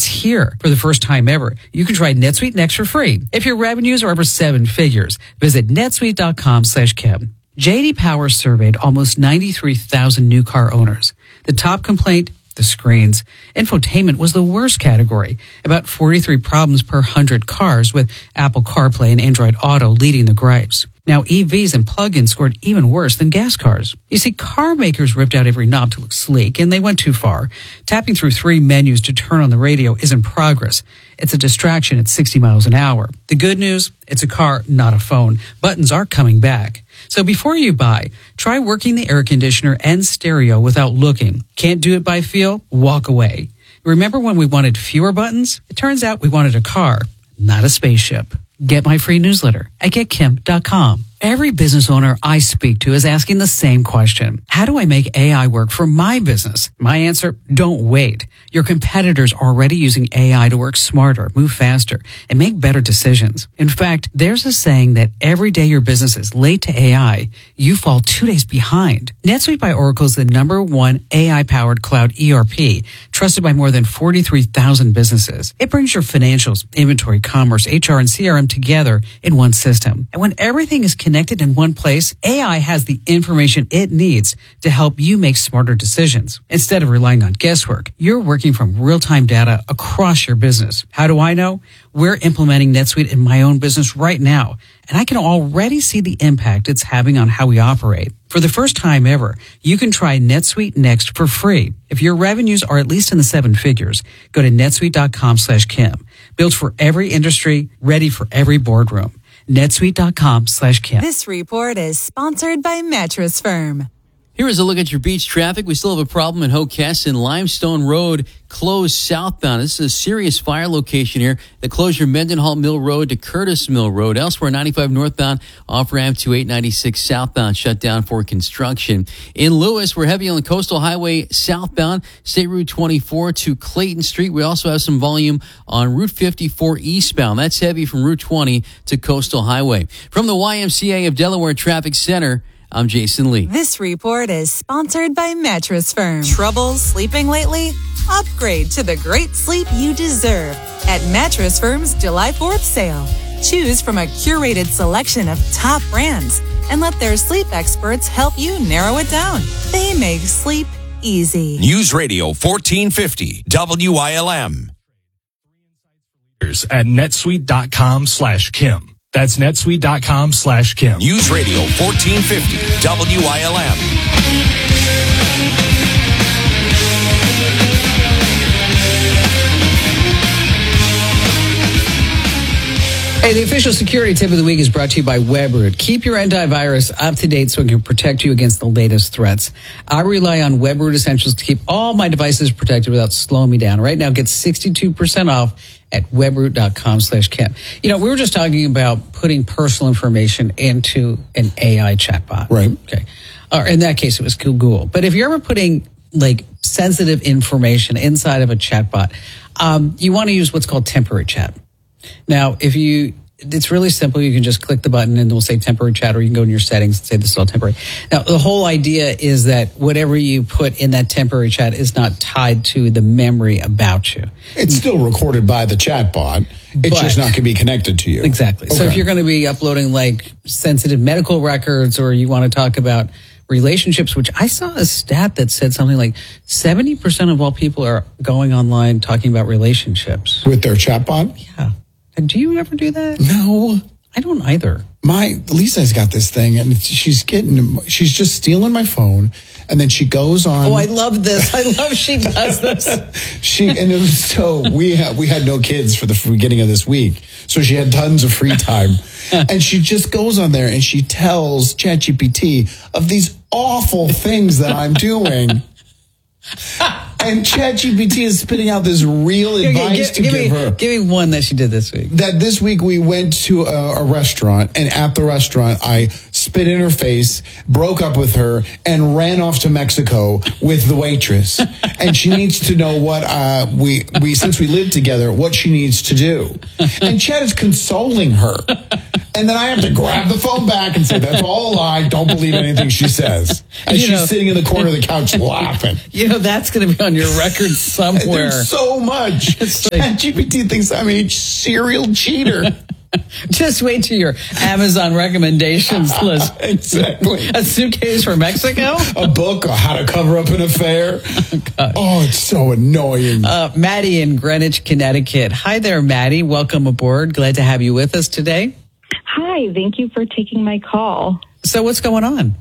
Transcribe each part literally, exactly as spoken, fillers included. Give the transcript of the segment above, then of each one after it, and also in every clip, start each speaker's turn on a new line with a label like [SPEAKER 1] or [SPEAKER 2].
[SPEAKER 1] It's here for the first time ever. You can try NetSuite Next for free. If your revenues are over seven figures, visit netsuite.com slash Kim. J D Power surveyed almost ninety-three thousand new car owners. The top complaint, the screens. Infotainment was the worst category, about forty-three problems per one hundred cars, with Apple CarPlay and Android Auto leading the gripes. Now, E Vs and plug-ins scored even worse than gas cars. You see, car makers ripped out every knob to look sleek, and they went too far. Tapping through three menus to turn on the radio isn't progress. It's a distraction at sixty miles an hour. The good news, it's a car, not a phone. Buttons are coming back. So before you buy, try working the air conditioner and stereo without looking. Can't do it by feel? Walk away. Remember when we wanted fewer buttons? It turns out we wanted a car, not a spaceship. Get my free newsletter at get kim dot com. Every business owner I speak to is asking the same question. How do I make A I work for my business? My answer, don't wait. Your competitors are already using A I to work smarter, move faster, and make better decisions. In fact, there's a saying that every day your business is late to A I, you fall two days behind. NetSuite by Oracle is the number one A I-powered cloud E R P, trusted by more than forty-three thousand businesses. It brings your financials, inventory, commerce, H R, and C R M together in one system. And when everything is connected Connected in one place, A I has the information it needs to help you make smarter decisions. Instead of relying on guesswork, you're working from real-time data across your business. How do I know? We're implementing NetSuite in my own business right now, and I can already see the impact it's having on how we operate. For the first time ever, you can try NetSuite Next for free. If your revenues are at least in the seven figures, go to netsuite.com slash Kim. Built for every industry, ready for every boardroom. netsuite.com slash Kim.
[SPEAKER 2] This report is sponsored by Mattress Firm.
[SPEAKER 3] Here is a look at your beach traffic. We still have a problem in Hocassin. Limestone Road closed southbound. This is a serious fire location here. The closure Mendenhall Mill Road to Curtis Mill Road. Elsewhere, ninety-five northbound, off-ramp to eight ninety-six southbound, shut down for construction. In Lewis, we're heavy on the Coastal Highway southbound, State Route twenty-four to Clayton Street. We also have some volume on Route fifty-four eastbound. That's heavy from Route twenty to Coastal Highway. From the Y M C A of Delaware Traffic Center, I'm Jason Lee.
[SPEAKER 2] This report is sponsored by Mattress Firm. Trouble sleeping lately? Upgrade to the great sleep you deserve at Mattress Firm's July fourth sale. Choose from a curated selection of top brands and let their sleep experts help you narrow it down. They make sleep easy.
[SPEAKER 4] News Radio fourteen fifty W I L M.
[SPEAKER 5] At netsuite.com slash Kim. That's netsuite.com slash Kim.
[SPEAKER 4] News Radio fourteen fifty W I L M.
[SPEAKER 1] Hey, the official security tip of the week is brought to you by Webroot. Keep your antivirus up to date so it can protect you against the latest threats. I rely on Webroot Essentials to keep all my devices protected without slowing me down. Right now, get sixty-two percent off at webroot.com slash Kim. You know, we were just talking about putting personal information into an A I chatbot.
[SPEAKER 6] Right.
[SPEAKER 1] Okay. Or in that case, it was Google. But if you're ever putting like sensitive information inside of a chatbot, um, you want to use what's called temporary chat. Now, if you, it's really simple. You can just click the button and it will say temporary chat, or you can go in your settings and say this is all temporary. Now, the whole idea is that whatever you put in that temporary chat is not tied to the memory about you.
[SPEAKER 6] It's still recorded by the chatbot. It's
[SPEAKER 1] But-
[SPEAKER 6] just not going to be connected to you.
[SPEAKER 1] Exactly. So
[SPEAKER 6] Okay.
[SPEAKER 1] if you're going to be uploading like sensitive medical records, or you want to talk about relationships, which I saw a stat that said something like seventy percent of all people are going online talking about relationships.
[SPEAKER 6] With their chatbot?
[SPEAKER 1] Yeah. And do you ever do that?
[SPEAKER 6] No.
[SPEAKER 1] I don't either.
[SPEAKER 6] My Lisa's got this thing, and she's getting, she's just stealing my phone, and then she goes on.
[SPEAKER 1] Oh, I love this. I love she does this.
[SPEAKER 6] She and it was so we had we had no kids for the beginning of this week, so she had tons of free time, and she just goes on there and she tells ChatGPT of these awful things that I'm doing. And ChatGPT is spitting out this real advice
[SPEAKER 1] give,
[SPEAKER 6] to
[SPEAKER 1] give
[SPEAKER 6] give
[SPEAKER 1] me,
[SPEAKER 6] her.
[SPEAKER 1] Give me one that she did this week.
[SPEAKER 6] That this week we went to a, a restaurant, and at the restaurant I spit in her face, broke up with her, and ran off to Mexico with the waitress. And she needs to know what uh, we we since we live together, what she needs to do. And Chad is consoling her. And then I have to grab the phone back and say, that's all a lie. Don't believe anything she says. And
[SPEAKER 1] You
[SPEAKER 6] she's
[SPEAKER 1] know-
[SPEAKER 6] sitting in the corner of the couch laughing.
[SPEAKER 1] You know, that's going to be on your record somewhere.
[SPEAKER 6] There's so much. ChatGPT thinks I'm a serial cheater.
[SPEAKER 1] Just wait till your Amazon recommendations list.
[SPEAKER 6] Exactly.
[SPEAKER 1] A suitcase for Mexico?
[SPEAKER 6] A book on how to cover up an affair. Oh, it's so annoying.
[SPEAKER 1] Uh, Maddie in Greenwich, Connecticut. Hi there, Maddie. Welcome aboard. Glad to have you with us today.
[SPEAKER 7] Hi, thank you for taking my call.
[SPEAKER 1] So what's going on?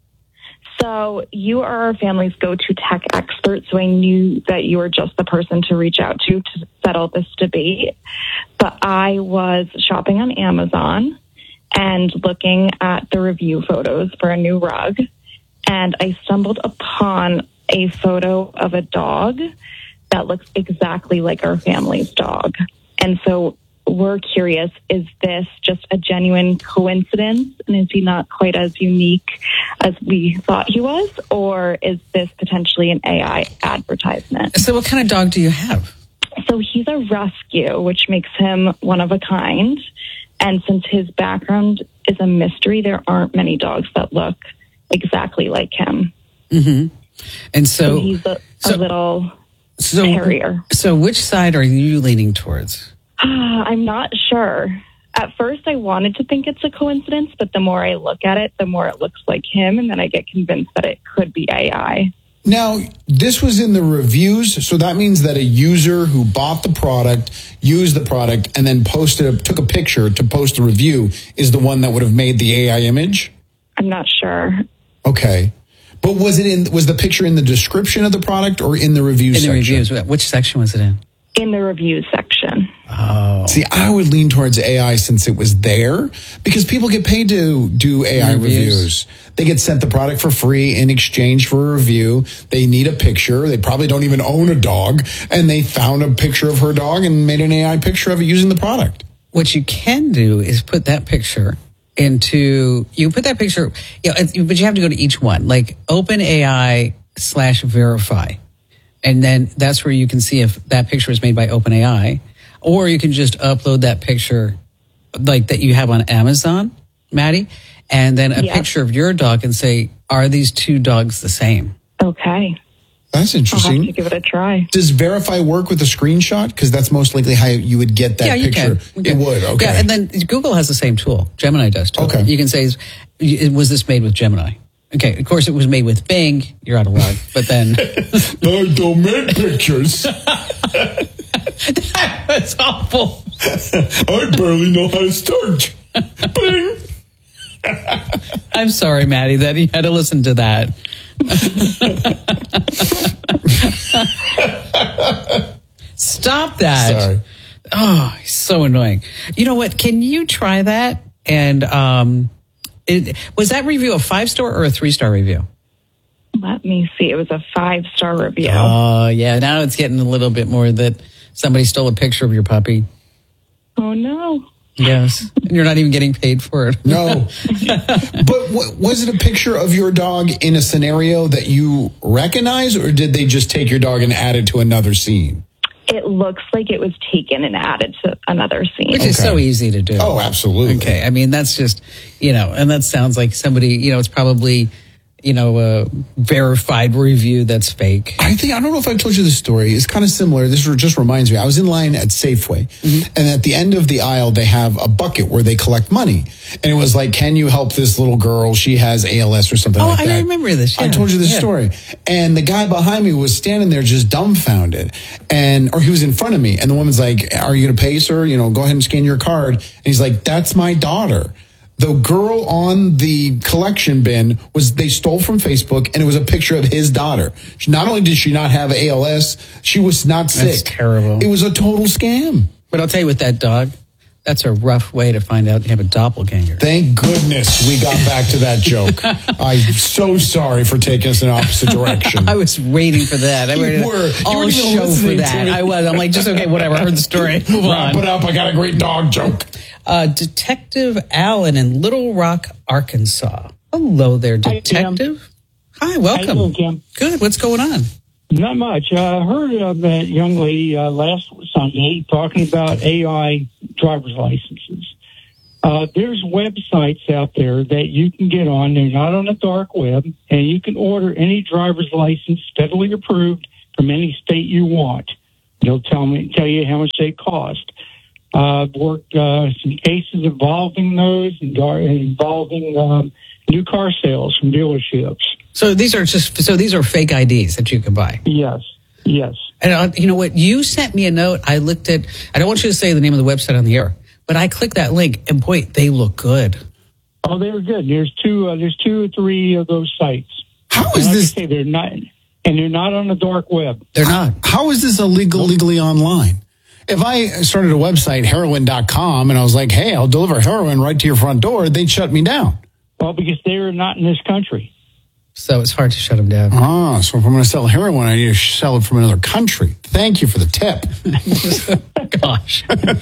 [SPEAKER 7] So you are our family's go-to tech expert, so I knew that you were just the person to reach out to to settle this debate. But I was shopping on Amazon and looking at the review photos for a new rug, and I stumbled upon a photo of a dog that looks exactly like our family's dog. And so we're curious, is this just a genuine coincidence? And is he not quite as unique as we thought he was? Or is this potentially an A I advertisement?
[SPEAKER 1] So what kind of dog do you have?
[SPEAKER 7] So he's a rescue, which makes him one of a kind. And since his background is a mystery, there aren't many dogs that look exactly like him.
[SPEAKER 1] Mm-hmm. And so,
[SPEAKER 7] So he's a, a
[SPEAKER 1] so-
[SPEAKER 7] little
[SPEAKER 1] so,
[SPEAKER 7] terrier.
[SPEAKER 1] So which side are you leaning towards?
[SPEAKER 7] I'm not sure. At first, I wanted to think it's a coincidence, but the more I look at it, the more it looks like him, and then I get convinced that it could be A I.
[SPEAKER 6] Now, this was in the reviews, so that means that a user who bought the product, used the product, and then posted, a, took a picture to post a review is the one that would have made the A I image?
[SPEAKER 7] I'm not sure.
[SPEAKER 6] Okay. But was it in, was the picture in the description of the product or in the review
[SPEAKER 1] In the
[SPEAKER 6] section?
[SPEAKER 1] reviews, which section was it in?
[SPEAKER 7] In the reviews section.
[SPEAKER 1] Oh.
[SPEAKER 6] See, I would lean towards A I since it was there because people get paid to do A I
[SPEAKER 1] Reviews.
[SPEAKER 6] reviews. They get sent the product for free in exchange for a review. They need a picture. They probably don't even own a dog. And they found a picture of her dog and made an A I picture of it using the product.
[SPEAKER 1] What you can do is put that picture into, you put that picture, you know, it- but you have to go to each one, like OpenAI slash verify. And then that's where you can see if that picture is made by OpenAI, or you can just upload that picture like that you have on Amazon, Maddie, and then a
[SPEAKER 7] Yep.
[SPEAKER 1] picture of your dog and say, are these two dogs the same?
[SPEAKER 7] Okay.
[SPEAKER 6] That's
[SPEAKER 7] I'll have
[SPEAKER 6] interesting.
[SPEAKER 7] to give it a try.
[SPEAKER 6] Does Verify work with a screenshot? Because that's most likely how you would get that
[SPEAKER 1] yeah, you
[SPEAKER 6] picture.
[SPEAKER 1] can.
[SPEAKER 6] It would, okay.
[SPEAKER 1] Yeah, and then Google has the same tool. Gemini does too.
[SPEAKER 6] Okay.
[SPEAKER 1] You can say, is- was this made with Gemini? Okay, of course it was made with Bing. You're out of luck. But then
[SPEAKER 6] I don't make pictures.
[SPEAKER 1] that's awful.
[SPEAKER 6] I barely know how to start. Bing.
[SPEAKER 1] I'm sorry, Maddie, that you had to listen to that. Stop that.
[SPEAKER 6] Sorry.
[SPEAKER 1] Oh, he's so annoying. You know what? Can you try that? And um, it, was that review a five-star or a three-star review?
[SPEAKER 7] Let me see. It was a five-star review.
[SPEAKER 1] Oh, yeah. Now it's getting a little bit more that somebody stole a picture of your puppy.
[SPEAKER 7] Oh, no.
[SPEAKER 1] Yes. And you're not even getting paid for it.
[SPEAKER 6] No. But w- was it a picture of your dog in a scenario that you recognize, or did they just take your dog and add it to another scene?
[SPEAKER 7] It looks like it was taken and added to another scene.
[SPEAKER 1] Which is
[SPEAKER 6] Okay.
[SPEAKER 1] so easy to do.
[SPEAKER 6] Oh, absolutely.
[SPEAKER 1] Okay. I mean, that's just, you know, and that sounds like somebody, you know, it's probably, you know, a verified review that's fake.
[SPEAKER 6] I think, I don't know if I've told you this story. It's kind of similar. This just reminds me. I was in line at Safeway, and at the end of the aisle, they have a bucket where they collect money. And it was like, can you help this little girl? She has A L S or something
[SPEAKER 1] Oh,
[SPEAKER 6] like
[SPEAKER 1] I
[SPEAKER 6] that.
[SPEAKER 1] remember this,
[SPEAKER 6] I
[SPEAKER 1] yeah.
[SPEAKER 6] told you this
[SPEAKER 1] Yeah.
[SPEAKER 6] story. And the guy behind me was standing there just dumbfounded. And, or he was in front of me. And the woman's like, are you going to pay, sir? You know, go ahead and scan your card. And he's like, that's my daughter. The girl on the collection bin was, they stole from Facebook, and it was a picture of his daughter. She, not only did she not have A L S, she was not sick.
[SPEAKER 1] That's terrible.
[SPEAKER 6] It was a total scam.
[SPEAKER 1] But I'll tell you, with that dog, that's a rough way to find out you have a doppelganger.
[SPEAKER 6] Thank goodness we got back to that joke. I'm so sorry for taking us in opposite direction.
[SPEAKER 1] I was waiting for that. I
[SPEAKER 6] You
[SPEAKER 1] waited
[SPEAKER 6] were. You
[SPEAKER 1] all
[SPEAKER 6] weren't even
[SPEAKER 1] show for
[SPEAKER 6] listening to
[SPEAKER 1] that.
[SPEAKER 6] me.
[SPEAKER 1] I was. I'm like, just okay, whatever. I heard the story. Move
[SPEAKER 6] Wrap
[SPEAKER 1] on.
[SPEAKER 6] it up. I got a great dog joke.
[SPEAKER 1] Uh, Detective Allen in Little Rock, Arkansas. Hello there,
[SPEAKER 8] Hi, Kim.
[SPEAKER 1] Detective. Hi, welcome.
[SPEAKER 8] How you doing, Kim?
[SPEAKER 1] Good. What's going on?
[SPEAKER 8] Not much. I heard of that young lady uh, last Sunday talking about A I driver's licenses. Uh, there's websites out there that you can get on. They're not on the dark web, and you can order any driver's license federally approved from any state you want. They'll tell me tell you how much they cost. Uh, I've worked uh, some cases involving those, involving um, new car sales from dealerships.
[SPEAKER 1] So these are just so these are fake I Ds that you can buy.
[SPEAKER 8] Yes, yes.
[SPEAKER 1] And uh, you know what? You sent me a note. I looked at. I don't want you to say the name of the website on the air, but I clicked that link, and boy, they look good.
[SPEAKER 8] Oh, they were good. There's two. Uh, there's two or three of those sites.
[SPEAKER 6] How is
[SPEAKER 8] like
[SPEAKER 6] this?
[SPEAKER 8] I say, they're not, and they're not on the dark web.
[SPEAKER 1] They're not.
[SPEAKER 6] How is this illegal legally online? If I started a website, heroin dot com, and I was like, hey, I'll deliver heroin right to your front door, they'd shut me down.
[SPEAKER 8] Well, because they are not in this country.
[SPEAKER 1] So it's hard to shut them down.
[SPEAKER 6] Ah, so if I'm going to sell heroin, I need to sell it from another country. Thank you for the tip.
[SPEAKER 1] Gosh.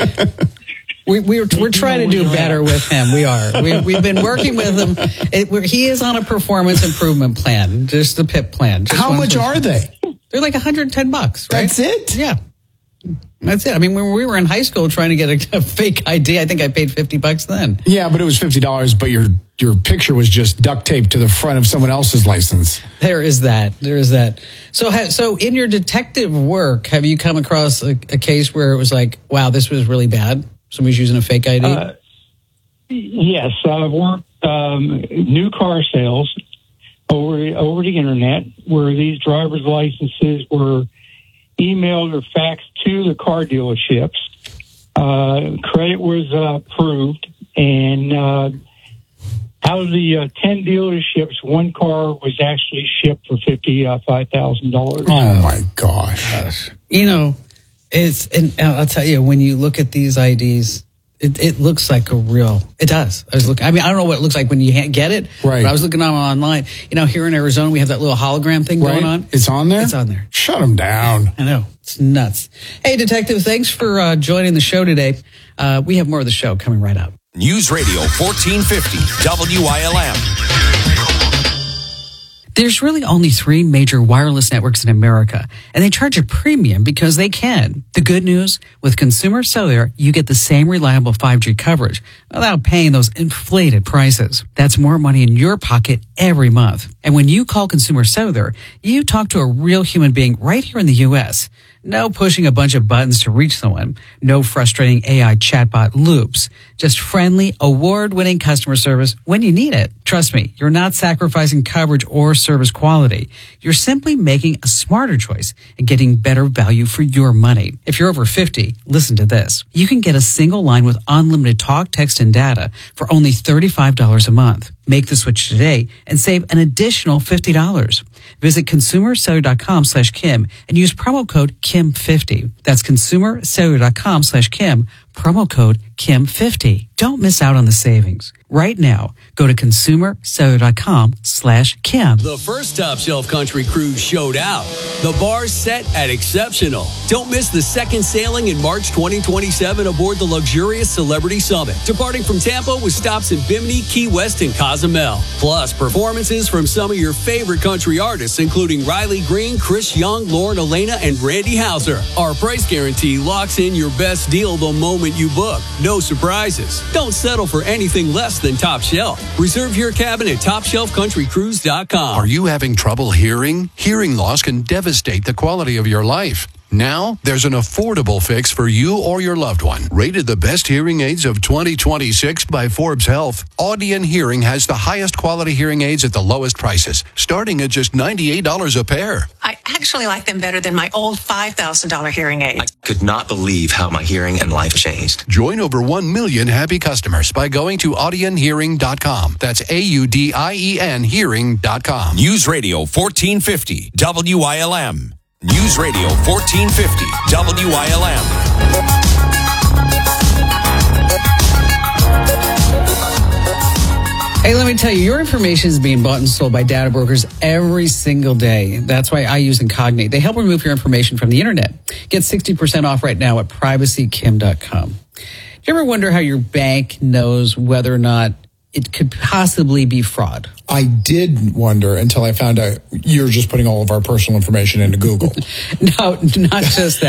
[SPEAKER 1] We, we're we're trying to do better with him. We are. We, we've been working with him. It, we're, he is on a performance improvement plan, just the P I P plan. Just
[SPEAKER 6] How much are they?
[SPEAKER 1] They're like one hundred ten bucks, right?
[SPEAKER 6] That's it?
[SPEAKER 1] Yeah. That's it. I mean, when we were in high school trying to get a, a fake I D, I think I paid fifty bucks then.
[SPEAKER 6] Yeah, but it was fifty dollars, but your your picture was just duct taped to the front of someone else's license.
[SPEAKER 1] There is that. There is that. So, ha, so in your detective work, have you come across a, a case where it was like, wow, this was really bad? Somebody's using a fake I D?
[SPEAKER 8] Uh, yes, I've worked um, new car sales over over the internet, where these driver's licenses were emailed or faxed to the car dealerships. Uh, credit was uh, approved, and uh, out of the uh, ten dealerships, one car was actually shipped for fifty-five thousand dollars.
[SPEAKER 6] Oh, my gosh.
[SPEAKER 1] You know, it's, and I'll tell you, when you look at these I Ds, it, it looks like a real, it does. I was looking, I mean, I don't know what it looks like when you get it,
[SPEAKER 6] right.
[SPEAKER 1] But I was looking on online. You know, here in Arizona, we have that little hologram thing
[SPEAKER 6] Right.
[SPEAKER 1] going on.
[SPEAKER 6] It's on there?
[SPEAKER 1] It's on there.
[SPEAKER 6] Shut them down.
[SPEAKER 1] I know. It's nuts. Hey, Detective, thanks for uh, joining the show today. Uh, we have more of the show coming right up.
[SPEAKER 4] News Radio fourteen fifty W I L M.
[SPEAKER 1] There's really only three major wireless networks in America, and they charge a premium because they can. The good news, with Consumer Cellular, you get the same reliable five G coverage without paying those inflated prices. That's more money in your pocket every month. And when you call Consumer Cellular, you talk to a real human being right here in the U S No pushing a bunch of buttons to reach someone. No frustrating A I chatbot loops. Just friendly, award-winning customer service when you need it. Trust me, you're not sacrificing coverage or service quality. You're simply making a smarter choice and getting better value for your money. If you're over fifty, listen to this. You can get a single line with unlimited talk, text, and data for only thirty-five dollars a month. Make the switch today and save an additional fifty dollars. Visit consumercellular.com slash Kim and use promo code Kim fifty. That's consumercellular.com slash Kim, promo code Kim fifty. Don't miss out on the savings. Right now, go to consumercellular.com slash Kim.
[SPEAKER 9] The first Top Shelf Country Cruise showed out. The bar's set at exceptional. Don't miss the second sailing in March twenty twenty-seven aboard the luxurious Celebrity Summit, departing from Tampa with stops in Bimini, Key West, and Cozumel. Plus, performances from some of your favorite country artists, including Riley Green, Chris Young, Lauren Elena, and Randy Houser. Our price guarantee locks in your best deal the moment you book. No surprises. Don't settle for anything less than Top Shelf. Reserve your cabin at top shelf country cruise dot com.
[SPEAKER 10] Are you having trouble hearing? Hearing loss can devastate the quality of your life. Now, there's an affordable fix for you or your loved one. Rated the best hearing aids of twenty twenty-six by Forbes Health, Audion Hearing has the highest quality hearing aids at the lowest prices, starting at just ninety-eight dollars a pair.
[SPEAKER 11] I actually like them better than my old five thousand dollars hearing aid.
[SPEAKER 12] I could not believe how my hearing and life changed.
[SPEAKER 10] Join over one million happy customers by going to audion hearing dot com. That's A U D I E N hearing dot com.
[SPEAKER 4] News Radio fourteen fifty W I L M. News Radio fourteen fifty W I L M.
[SPEAKER 1] Hey, let me tell you, your information is being bought and sold by data brokers every single day. That's why I use Incognate. They help remove your information from the internet. Get sixty percent off right now at privacy kim dot com. Do you ever wonder how your bank knows whether or not it could possibly be fraud?
[SPEAKER 6] I did wonder until I found out you're just putting all of our personal information into Google.
[SPEAKER 1] No, not just that.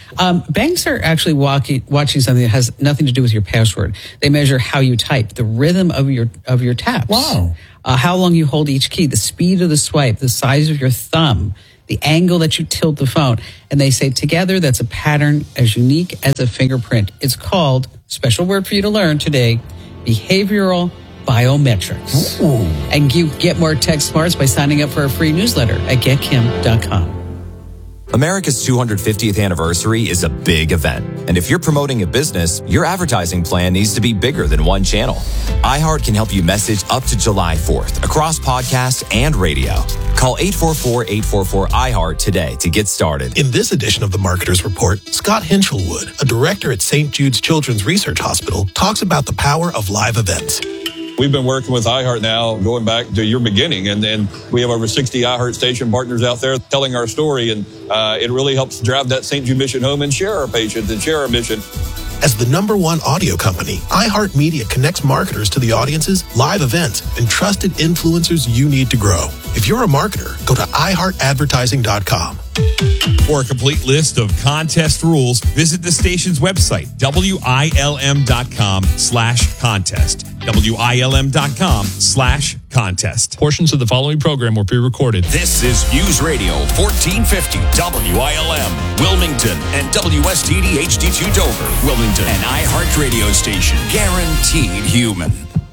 [SPEAKER 1] Um, banks are actually walking, watching something that has nothing to do with your password. They measure how you type, the rhythm of your of your taps.
[SPEAKER 6] Wow.
[SPEAKER 1] Uh, how long you hold each key, the speed of the swipe, the size of your thumb, the angle that you tilt the phone. And they say together that's a pattern as unique as a fingerprint. It's called, special word for you to learn today, behavioral biometrics.
[SPEAKER 6] Ooh.
[SPEAKER 1] And you get more tech smarts by signing up for a free newsletter at get kim dot com.
[SPEAKER 12] America's two hundred fiftieth anniversary is a big event. And if you're promoting a business, your advertising plan needs to be bigger than one channel. iHeart can help you message up to July fourth across podcasts and radio. Call eight four four, eight four four, I HEART today to get started.
[SPEAKER 13] In this edition of the Marketer's Report, Scott Hinchelwood, a director at Saint Jude's Children's Research Hospital, talks about the power of live events.
[SPEAKER 14] We've been working with iHeart now going back to your beginning, and then we have over sixty iHeart station partners out there telling our story, and uh, it really helps drive that Saint Jude mission home and share our patients and share our mission.
[SPEAKER 13] As the number one audio company, iHeartMedia connects marketers to the audiences, live events, and trusted influencers you need to grow. If you're a marketer, go to i heart advertising dot com.
[SPEAKER 15] For a complete list of contest rules, visit the station's website, W I L M dot com slash contest. W I L M dot com slash contest.
[SPEAKER 5] Portions of the following program were pre-recorded.
[SPEAKER 4] This is News Radio fourteen fifty W I L M, Wilmington, and W S T D H D two Dover, Wilmington, an iHeart radio station, guaranteed human.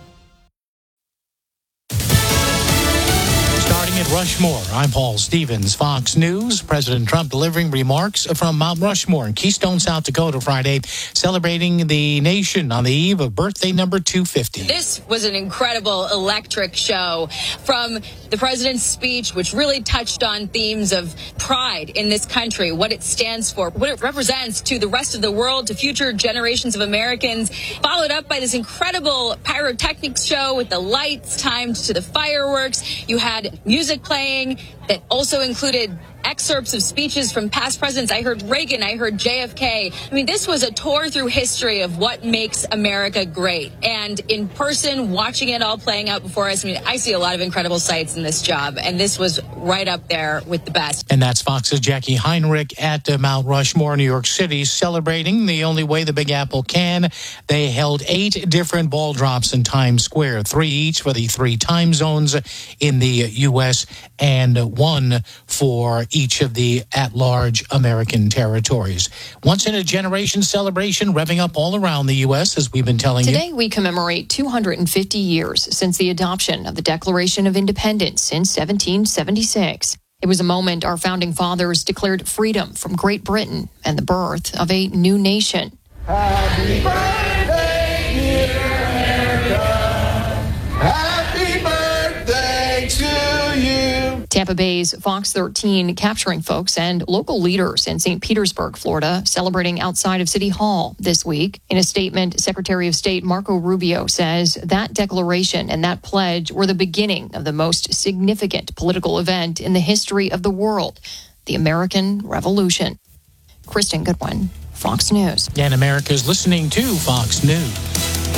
[SPEAKER 16] At Rushmore, I'm Paul Stevens, Fox News. President Trump delivering remarks from Mount Rushmore in Keystone, South Dakota Friday, celebrating the nation on the eve of birthday number two fifty.
[SPEAKER 17] This was an incredible, electric show from the president's speech, which really touched on themes of pride in this country, what it stands for, what it represents to the rest of the world, to future generations of Americans, followed up by this incredible pyrotechnics show with the lights timed to the fireworks. You had music playing that also included excerpts of speeches from past presidents. I heard Reagan, I heard J F K. I mean, this was a tour through history of what makes America great. And in person, watching it all playing out before us, I mean, I see a lot of incredible sights in this job, and this was right up there with the best.
[SPEAKER 16] And that's Fox's Jackie Heinrich at uh, Mount Rushmore, New York City, celebrating the only way the Big Apple can. They held eight different ball drops in Times Square, three each for the three time zones in the U S and one for each of the at-large American territories. Once in a generation celebration revving up all around the U S, as we've been telling
[SPEAKER 18] Today,
[SPEAKER 16] you.
[SPEAKER 18] Today, we commemorate two hundred fifty years since the adoption of the Declaration of Independence in seventeen seventy-six. It was a moment our founding fathers declared freedom from Great Britain and the birth of a new nation.
[SPEAKER 19] Happy birthday, dear America. Happy birthday to you.
[SPEAKER 18] Tampa Bay's Fox thirteen capturing folks and local leaders in Saint Petersburg, Florida, celebrating outside of City Hall this week. In a statement, Secretary of State Marco Rubio says that declaration and that pledge were the beginning of the most significant political event in the history of the world, the American Revolution. Kristen Goodwin, Fox News.
[SPEAKER 16] And America's listening to Fox News.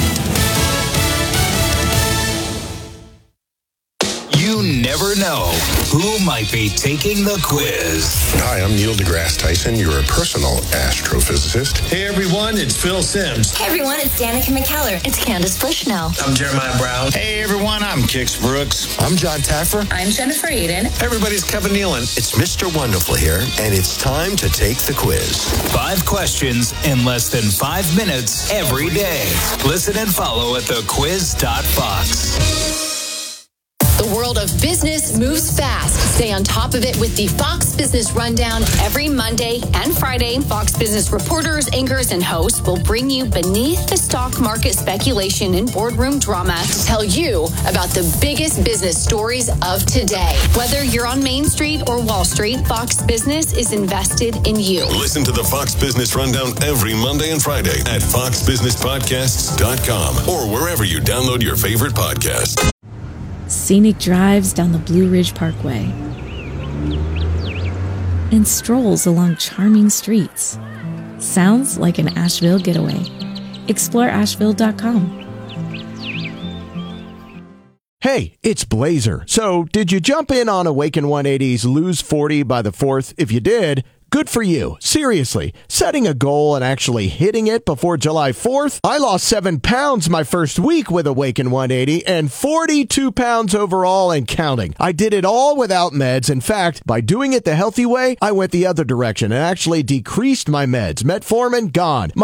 [SPEAKER 20] You never know who might be taking the quiz.
[SPEAKER 21] Hi, I'm Neil deGrasse Tyson, your personal astrophysicist.
[SPEAKER 22] Hey everyone, it's Phil Sims.
[SPEAKER 23] Hey everyone, it's Danica McKellar. It's Candace Bushnell.
[SPEAKER 22] I'm Jeremiah Brown.
[SPEAKER 21] Hey everyone, I'm Kix Brooks. I'm John Taffer.
[SPEAKER 23] I'm Jennifer Aiden.
[SPEAKER 22] Everybody's Kevin Nealon.
[SPEAKER 20] It's Mister Wonderful here, and it's time to take the quiz. Five questions in less than five minutes every day. Listen and follow at the quiz dot fox.
[SPEAKER 24] The world of business moves fast. Stay on top of it with the Fox Business Rundown every Monday and Friday. Fox Business reporters, anchors, and hosts will bring you beneath the stock market speculation and boardroom drama to tell you about the biggest business stories of today. Whether you're on Main Street or Wall Street, Fox Business is invested in you.
[SPEAKER 25] Listen to the Fox Business Rundown every Monday and Friday at fox business podcasts dot com or wherever you download your favorite podcast.
[SPEAKER 26] Scenic drives down the Blue Ridge Parkway and strolls along charming streets. Sounds like an Asheville getaway. explore asheville dot com.
[SPEAKER 27] Hey, it's Blazer. So, did you jump in on Awaken one eighty's Lose forty by the fourth? If you did, Good for you. Seriously, setting a goal and actually hitting it before July fourth? I lost seven pounds my first week with Awaken one eighty and forty-two pounds overall and counting. I did it all without meds. In fact, by doing it the healthy way, I went the other direction and actually decreased my meds. Metformin, gone. My